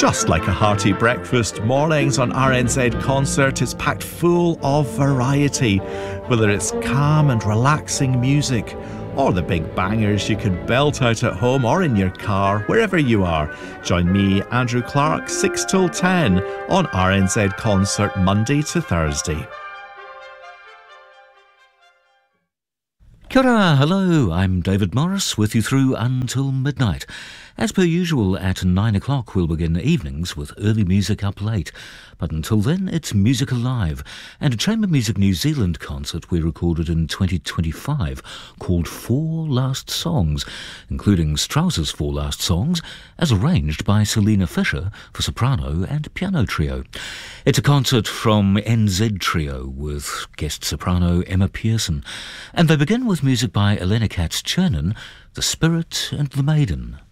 Just like a hearty breakfast, mornings on RNZ Concert is packed full of variety, whether it's calm and relaxing music or the big bangers you can belt out at home or in your car, wherever you are. Join me, Andrew Clark, 6 till 10 on RNZ Concert, Monday to Thursday. Kia ora, hello, I'm David Morris with you through until midnight. As per usual, at 9 o'clock we'll begin evenings with early music up late. But until then, it's Music Alive, and a Chamber Music New Zealand concert we recorded in 2025 called Four Last Songs, including Strauss's Four Last Songs, as arranged by Selena Fisher for soprano and piano trio. It's a concert from NZ Trio with guest soprano Emma Pearson, and they begin with music by Elena Katz-Chernin, The Spirit and the Maiden.